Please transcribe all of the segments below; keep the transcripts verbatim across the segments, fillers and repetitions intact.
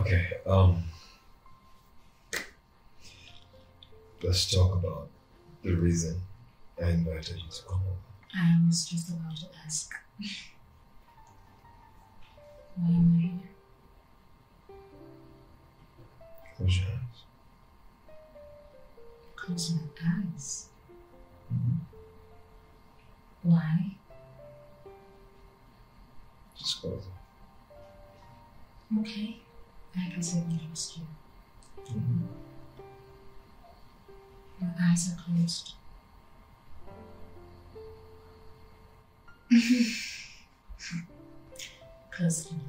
Okay, um... let's talk about the reason I invited you to come over. I was just about to ask. Why am I here? Close your eyes. Close my eyes? Mm-hmm. Why? Just close them. Okay. I guess I will trust you. Mm-hmm. Your eyes are closed. Close them.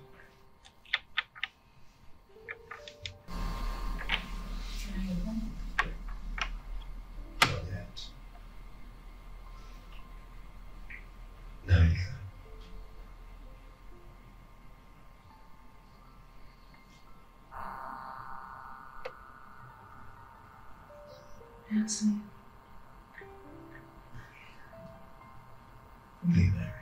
Can I open? Not yet. Now you can. Answer. Will you marry me?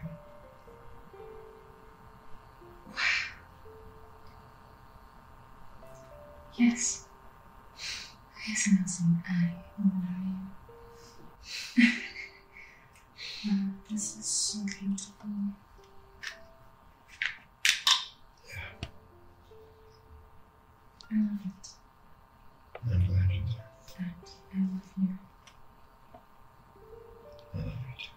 Yes. Yes, Nelson, I will marry you. Wow, this is so beautiful. Yeah. I love it. I'm glad you do. And I love you. I love you too.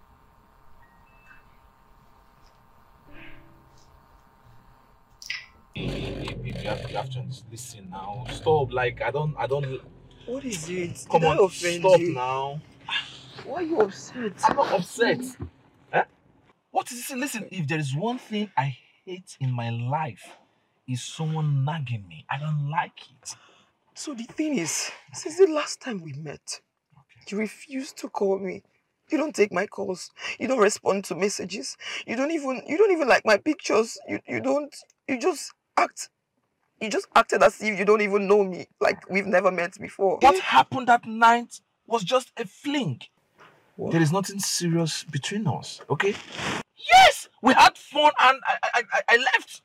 You have, you have to listen now. Stop. Like I don't, I don't. What is it? Come Did on, I offend stop you? now. Why are you upset? I'm not upset. Eh? What is it? Listen, if there is one thing I hate in my life, is someone nagging me. I don't like it. So the thing is, since the last time we met, Okay. you refuse to call me. You don't take my calls. You don't respond to messages. You don't even you don't even like my pictures. You you don't you just act you just acted as if you don't even know me. Like we've never met before. What happened that night was just a fling. What? There is nothing serious between us, okay? Yes! We had fun and I I, I, I left.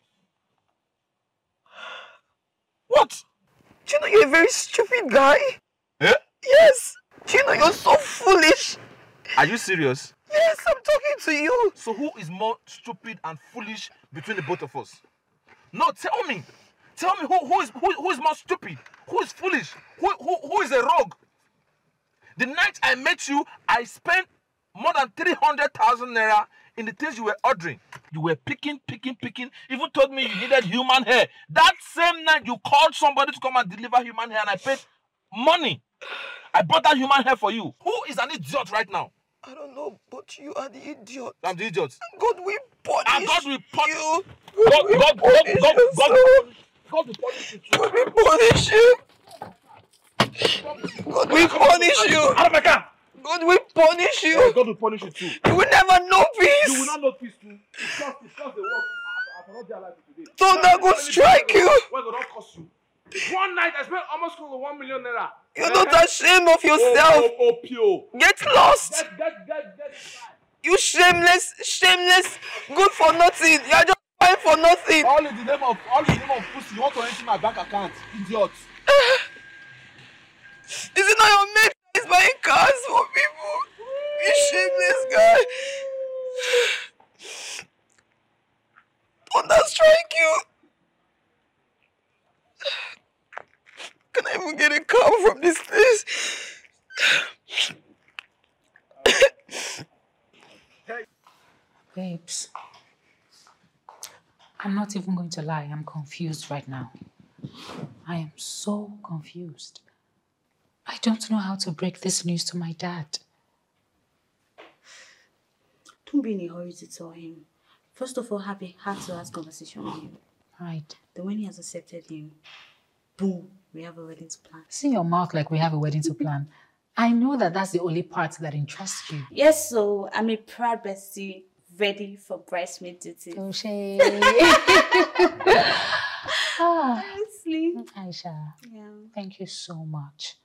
What? Do you know you're a very stupid guy? Eh? Yes. Do you know you're so foolish? Are you serious? Yes, I'm talking to you. So who is more stupid and foolish between the both of us? No, tell me. Tell me who, who is who, who is more stupid? Who is foolish? Who, who, who is a rogue? The night I met you, I spent more than three hundred thousand naira in the things you were ordering. You were picking, picking, picking. Even told me you needed human hair. That same night, you called somebody to come and deliver human hair and I paid money. I brought that human hair for you. Who is an idiot right now? I don't know, but you are the idiot. I'm the idiot. God will punish And God will punish you. God, will God, God, punish God, you, God, son. God, God will punish you too. God will punish you. God will punish you. Out of my car! God will punish Yeah, you. God will punish you too. You will never know peace. You will not know peace too. It's just, it's just the work. I, I cannot be alive today. Thunder go strike you. Where God don't cost you. One night I spent almost close to one million naira. You're not ashamed of yourself. Oh, oh, oh, pure. Get lost. Get, get, get, get. You shameless, shameless, good for nothing. You're just fine for nothing. All in the name of, all in the name of pussy. You want to enter my bank account, idiot. Is it not your mate that is buying cars for people? You shameless guy. Thunder strike you. Can I even get a car from this place? Babes, I'm not even going to lie. I'm confused right now. I am so confused. I don't know how to break this news to my dad. Don't be in a hurry to tell him. First of all, have a heart-to-heart conversation with him. Right. Then when he has accepted him, boom, we have a wedding to plan. See your mouth like we have a wedding to plan. I know that that's the only part that interests you. Yes, so I'm a proud bestie, ready for bridesmaid duty. Oh, Shay. ah. Honestly. Aisha, Yeah. thank you so much.